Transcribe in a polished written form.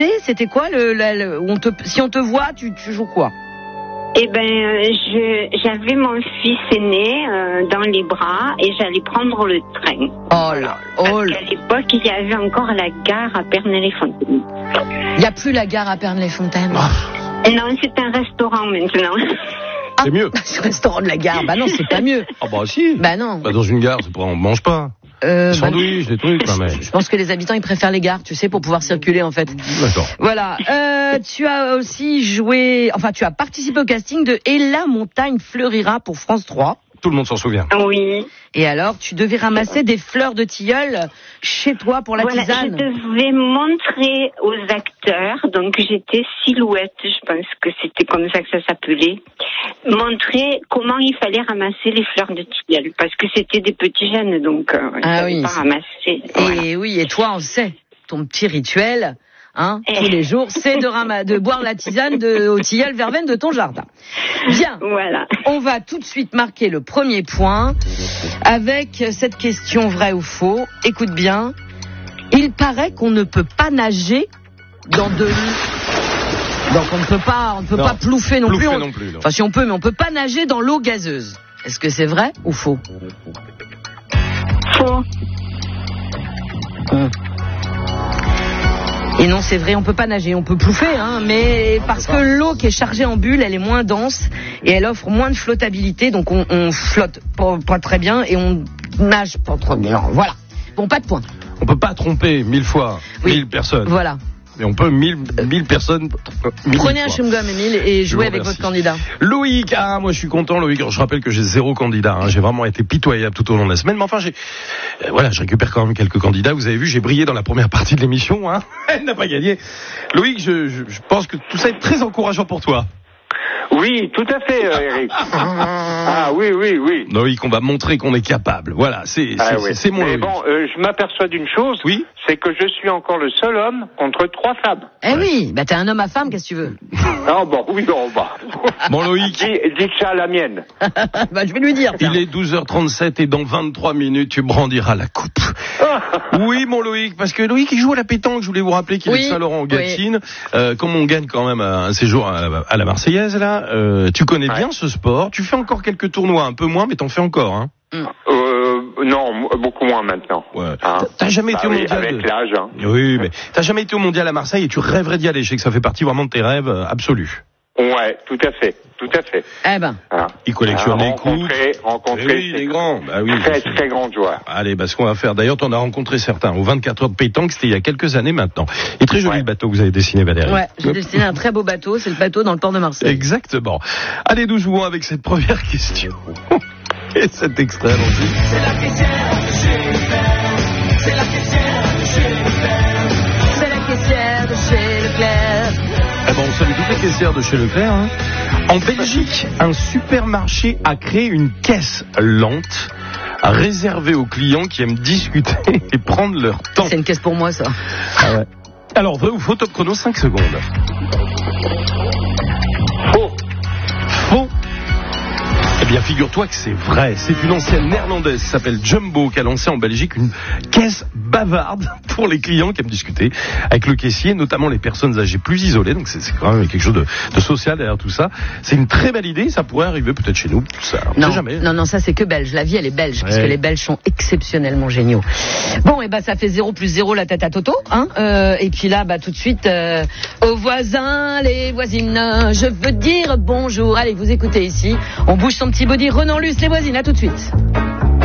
C'était quoi si on te voit, tu joues quoi? Eh ben, j'avais mon fils aîné dans les bras et j'allais prendre le train. Oh là, Parce qu'à l'époque, il y avait encore la gare à Pernay-les-Fontaines. Il n'y a plus la gare à Pernay-les-Fontaines. Non, c'est un restaurant maintenant. C'est mieux. Ce restaurant de la gare, bah non, c'est pas mieux. Ah bah si. Bah non. Bah dans une gare, on mange pas. Des sandwichs, des trucs, quand même. Je pense que les habitants, ils préfèrent les gares, tu sais, pour pouvoir circuler, en fait. D'accord. Voilà. Tu as aussi tu as participé au casting de Et la montagne fleurira pour France 3. Tout le monde s'en souvient. Oui. Et alors, tu devais ramasser des fleurs de tilleul chez toi pour la tisane. Je devais montrer aux acteurs, donc j'étais Silhouette, je pense que c'était comme ça que ça s'appelait, montrer comment il fallait ramasser les fleurs de tilleul, parce que c'était des petits jeunes, donc ils ne pas ramasser. Et oui, et toi, on sait, ton petit rituel... tous les jours, c'est de boire la tisane au tilleul verveine de ton jardin. Bien. Voilà. On va tout de suite marquer le premier point avec cette question vraie ou faux. Écoute bien. Il paraît qu'on ne peut pas nager dans de l'eau. Donc on ne peut pas plouffer non plus. Enfin si on peut, mais on peut pas nager dans l'eau gazeuse. Est-ce que c'est vrai ou faux? Faux. Et non, c'est vrai, on peut pas nager, on peut plouffer, mais parce que l'eau qui est chargée en bulles, elle est moins dense et elle offre moins de flottabilité, donc on flotte pas très bien et on nage pas très bien. Voilà. Bon, pas de point. On peut pas tromper 1000 fois 1000 personnes. Voilà. Mais on peut 1000 personnes. Prenez un chewing-gum, Émile, et jouez avec votre candidat. Loïc, moi je suis content, Loïc. Je rappelle que j'ai 0 candidat. J'ai vraiment été pitoyable tout au long de la semaine. Mais enfin, je récupère quand même quelques candidats. Vous avez vu, j'ai brillé dans la première partie de l'émission. Elle n'a pas gagné. Loïc, je pense que tout ça est très encourageant pour toi. Oui, tout à fait, Eric. Oui. Loïc, on va montrer qu'on est capable. Voilà, c'est mon Loïc. Mais bon, je m'aperçois d'une chose. Oui. C'est que je suis encore le seul homme contre 3 femmes. Eh oui, t'es un homme à femme, qu'est-ce que tu veux? Bon, Loïc. Dites ça à la mienne. Je vais lui dire. Il est 12h37 et dans 23 minutes, tu brandiras la coupe. Oui, mon Loïc, parce que Loïc, il joue à la pétanque. Je voulais vous rappeler qu'il est de Saint-Laurent-en-Gâtine. Comme on gagne quand même un séjour à la Marseillaise, là, tu connais bien ce sport. Tu fais encore quelques tournois, un peu moins, mais t'en fais encore, Non, beaucoup moins maintenant. Ouais. T'as jamais été au mondial avec l'âge. Oui, mais t'as jamais été au mondial à Marseille et tu rêverais d'y aller. Je sais que ça fait partie vraiment de tes rêves absolus. Ouais, tout à fait. Eh ben. Il collectionne les coups. Rencontrer les grands. Très grands joueurs. Allez, ce qu'on va faire. D'ailleurs, t'en as rencontré certains. Aux 24 heures de pétanque, c'était il y a quelques années maintenant. Et très joli le bateau que vous avez dessiné, Valérie. Ouais, j'ai dessiné un très beau bateau. C'est le bateau dans le port de Marseille. Exactement. Allez, nous jouons avec cette première question. Et cet extrait, allons-y. C'est la caissière de chez Leclerc. C'est la caissière de chez Leclerc. C'est la caissière de chez Leclerc. On salue toutes les caissières de chez Leclerc. En Belgique, un supermarché a créé une caisse lente réservée aux clients qui aiment discuter et prendre leur temps. C'est une caisse pour moi, ça. Ah ouais. Alors, vrai ou faux, top chrono, 5 secondes. Faux. Eh bien, figure-toi que c'est vrai. C'est une ancienne néerlandaise qui s'appelle Jumbo qui a lancé en Belgique une caisse bavarde pour les clients qui aiment discuter avec le caissier, notamment les personnes âgées plus isolées. Donc, c'est quand même quelque chose de social derrière tout ça. C'est une très belle idée. Ça pourrait arriver peut-être chez nous. Ça, on sait jamais. Non, ça c'est que belge. La vie, elle est belge, puisque les Belges sont exceptionnellement géniaux. Bon, ça fait 0 + 0 la tête à Toto. Et puis là, tout de suite, aux voisins, les voisines, je veux dire bonjour. Allez, vous écoutez ici. On bouge son petit body. Renan Luce, les voisines, à tout de suite.